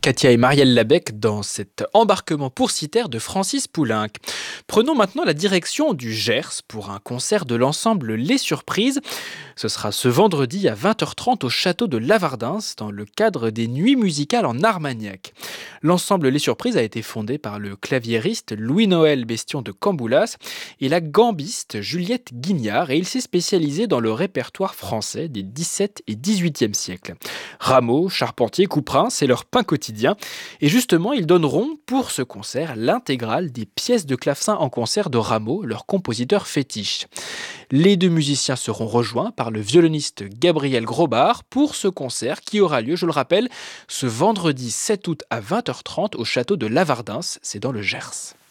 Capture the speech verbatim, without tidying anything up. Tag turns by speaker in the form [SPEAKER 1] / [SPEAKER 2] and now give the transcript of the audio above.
[SPEAKER 1] Katia et Marielle Labec dans cet embarquement pour Citer de Francis Poulenc. Prenons maintenant la direction du Gers pour un concert de l'ensemble Les Surprises. Ce sera ce vendredi à vingt heures trente au château de Lavardins dans le cadre des Nuits musicales en Armagnac. L'ensemble Les Surprises a été fondé par le claviériste Louis-Noël Bestion de Camboulas et la gambiste Juliette Guignard, et il s'est spécialisé dans le répertoire français des dix-septième et dix-huitième siècles. Rameau, Charpentier, Couperin, c'est leur pain quotidien. Et justement, ils donneront pour ce concert l'intégrale des pièces de clavecin en concert de Rameau, leur compositeur fétiche. Les deux musiciens seront rejoints par le violoniste Gabriel Grobard pour ce concert qui aura lieu, je le rappelle, ce vendredi sept août à vingt heures trente au château de Lavardins, c'est dans le Gers.